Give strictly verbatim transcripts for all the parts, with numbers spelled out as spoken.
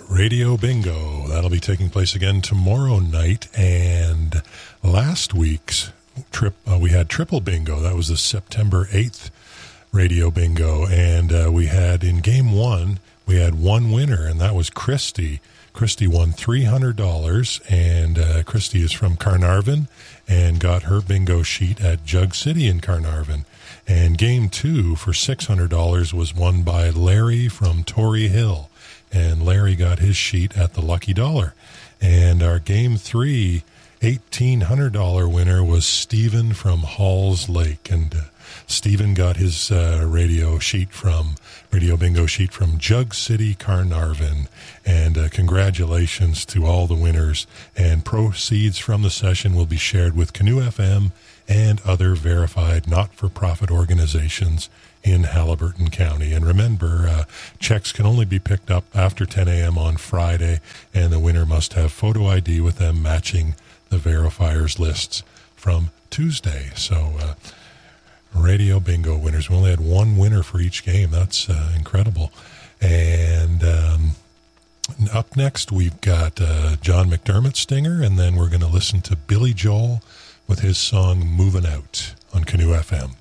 Radio Bingo. That'll be taking place again tomorrow night. And last week's trip, uh, we had Triple Bingo. That was the September eighth Radio Bingo. And uh, we had, in game one, we had one winner, and that was Christy. Christy won three hundred dollars, and uh, Christy is from Carnarvon and got her bingo sheet at Jug City in Carnarvon. And game two for six hundred dollars was won by Larry from Torrey Hill. And Larry got his sheet at the Lucky Dollar. And our game three, eighteen hundred dollars winner was Stephen from Halls Lake. And uh, Stephen got his uh, radio sheet from, radio bingo sheet from Jug City, Carnarvon. And uh, congratulations to all the winners. And proceeds from the session will be shared with Canoe F M and other verified not-for-profit organizations in Haliburton County. And remember, uh, checks can only be picked up after ten a.m. on Friday, and the winner must have photo I D with them matching the verifiers lists from Tuesday. So, uh, Radio Bingo winners. We only had one winner for each game. That's uh, incredible. And um, up next, we've got uh, John McDermott Stinger, and then we're going to listen to Billy Joel with his song Movin' Out on Canoe F M.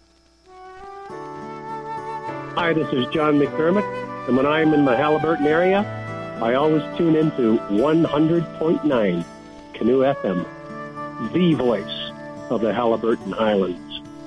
Hi, this is John McDermott, and when I'm in the Haliburton area, I always tune into one hundred point nine Canoe F M, the voice of the Haliburton Highlands.